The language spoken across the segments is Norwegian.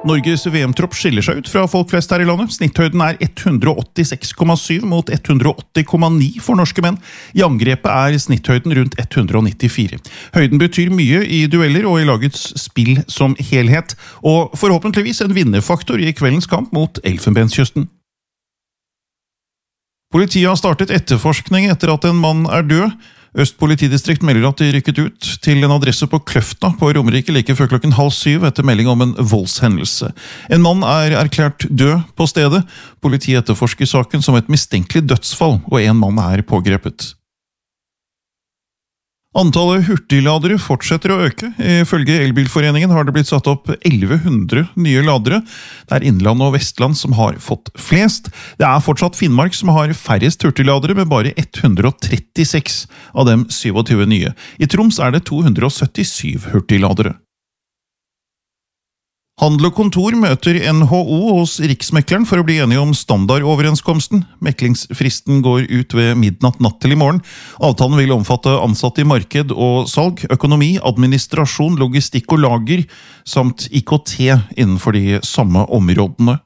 Norges VM-tropp skiller seg ut fra folk flest her i landet. Snitthøyden 186,7 mot 180,9 for norske menn. I angrepet snitthøyden rundt 194. Høyden betyr mye i dueller og i lagets spill som helhet, og forhåpentligvis en vinnerfaktor i kveldens kamp mot Elfenbenskysten. Politiet har startet etterforskning etter at en mann død. Øst politidistrikt melder at de rykket ut til en adresse på Kløfta på Romerike like før 6:30 etter melding om en voldshendelse. En mann erklært død på stedet. Politiet etterforsker saken som et mistenkelig dødsfall, og en mann pågrepet. Antallet hurtigladere fortsetter å øke. Ifølge Elbilforeningen har det blitt satt opp 1100 nye ladere. Det Innland og Vestland som har fått flest. Det fortsatt Finnmark som har færrest hurtigladere, med bare 136 av dem 27 nye. I Troms det 277 hurtigladere. Handel og kontor møter NHO hos Riksmekleren for å bli enige om standardoverenskomsten. Meklingsfristen går ut ved midnatt natt til i morgen. Avtalen vil omfatte ansatte i marked og salg, økonomi, administrasjon, logistikk og lager, samt IKT innenfor de samme områdene.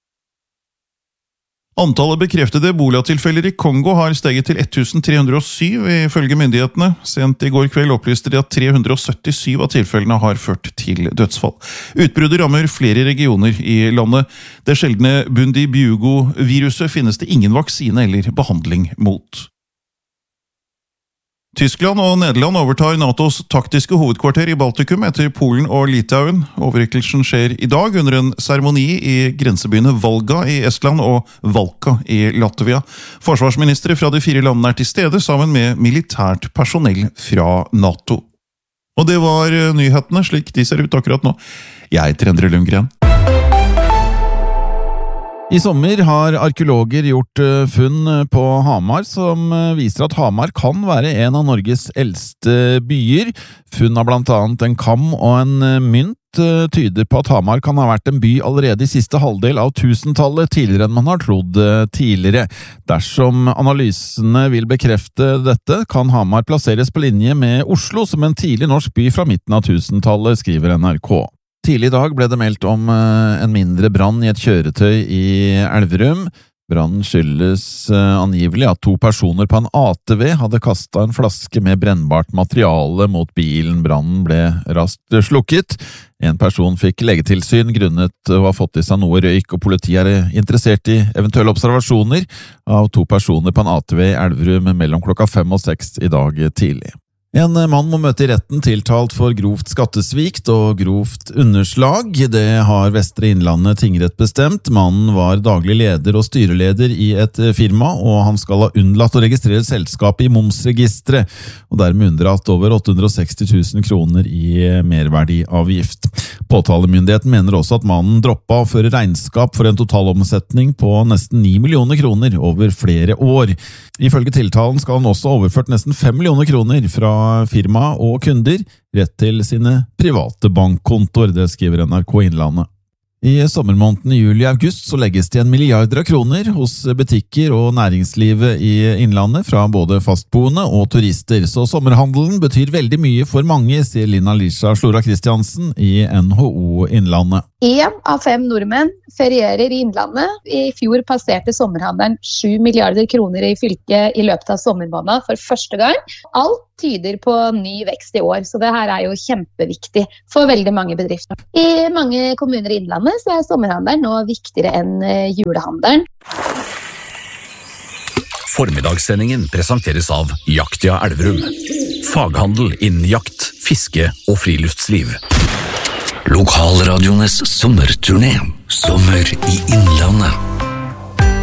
Antallet bekreftede ebola-tilfeller i Kongo har steget til 1307 ifølge myndighetene. Sent i går kveld opplyste de at 377 av tilfellene har ført til dødsfall. Utbruddet rammer flere regioner i landet. Det sjeldne Bundibugyo-viruset finnes det ingen vaksine eller behandling mot. Tyskland og Nederland overtar NATOs taktiske hovedkvarter i Baltikum etter Polen og Litauen. Overrekkelsen skjer i dag under en seremoni i grensebyene Valga i Estland og Valka i Latvia. Forsvarsministre fra de 4 landene til stede sammen med militært personell fra NATO. Og det var nyhetene slik de ser ut akkurat nå. Jeg heter Endre Lundgren. I sommer har arkeologer gjort funn på Hamar som viser at Hamar kan være en av Norges eldste byer. Funn av blant annet en kam og en mynt tyder på at Hamar kan ha vært en by allerede i siste halvdel av 1000-tallet, tidligere enn man har trodd tidligere. Dersom analysene vil bekrefte dette, kan Hamar plasseres på linje med Oslo som en tidlig norsk by fra midten av 1000-tallet, skriver NRK. Tidlig i dag ble det meldt om en mindre brann i et kjøretøy i Elverum. Brannen skyldes angivelig at 2 personer på en ATV hadde kastet en flaske med brennbart materiale mot bilen. Brannen ble raskt slukket. En person fikk legetilsyn grunnet å ha fått i seg noe røyk, og politiet interessert i eventuelle observasjoner av 2 personer på en ATV i Elverum mellom 5 og 6 i dag tidlig. En mann må møte i retten tiltalt for grovt skattesvikt og grovt underslag. Det har Vestre Innlandet tingrett bestemt. Mannen var daglig leder og styreleder i et firma, og han skal ha unnlatt å registrere selskapet i momsregistret, og dermed unndratt over 860 000 kroner i merverdiavgift. Påtalemyndigheten mener også at mannen droppet å føre regnskap for en totalomsetning på nesten 9 millioner kroner over flere år. Ifølge tiltalen skal han også ha overført nesten 5 millioner kroner fra firma og kunder rett til sine private bankkontoer, det skriver NRK Innlandet. I sommermåneden juli-august så legges det igjen milliarder av kroner hos butikker og næringslivet i Innlandet fra både fastboende og turister, så sommerhandelen betyr veldig mye for mange, sier Lina Lisha Slora Kristiansen i NHO Innlandet. 1 av 5 nordmenn ferierer i Innlandet. I fjor passerte sommerhandelen 7 milliarder kroner i fylket i løpet av sommermåneden for første gang. Alt tyder på ny vekst i år, så det her jo kjempeviktig for veldig mange bedrifter. I mange kommuner i Innlandet så sommerhandelen nå viktigere enn julehandelen. Formiddagssendingen presenteres av Jaktia Elverum. Faghandel innen jakt, fiske og friluftsliv. Lokalradiones sommerturné. Sommer i Innlandet.